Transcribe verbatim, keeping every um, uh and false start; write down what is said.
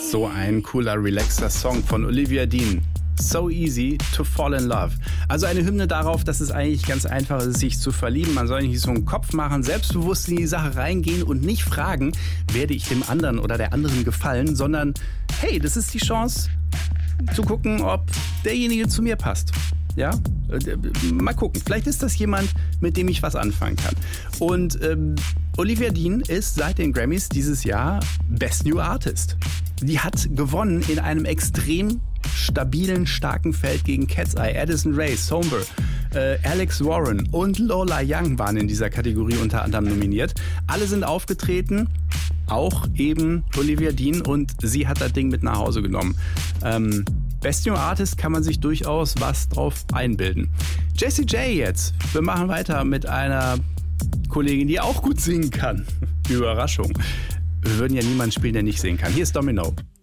So ein cooler, relaxter Song von Olivia Dean. So easy to fall in love. Also eine Hymne darauf, dass es eigentlich ganz einfach ist, sich zu verlieben. Man soll nicht so einen Kopf machen, selbstbewusst in die Sache reingehen und nicht fragen, werde ich dem anderen oder der anderen gefallen, sondern hey, das ist die Chance zu gucken, ob derjenige zu mir passt. Ja, mal gucken. Vielleicht ist das jemand, mit dem ich was anfangen kann. Und ähm, Olivia Dean ist seit den Grammys dieses Jahr Best New Artist. Die hat gewonnen in einem extrem stabilen, starken Feld gegen Cat's Eye. Addison Rae, Somber, äh, Alex Warren und Lola Young waren in dieser Kategorie unter anderem nominiert. Alle sind aufgetreten, auch eben Olivia Dean, und sie hat das Ding mit nach Hause genommen. Ähm, Best New Artist kann man sich durchaus was drauf einbilden. Jessie J jetzt. Wir machen weiter mit einer Kollegin, die auch gut singen kann. Überraschung. Wir würden ja niemanden spielen, der nicht singen kann. Hier ist Domino.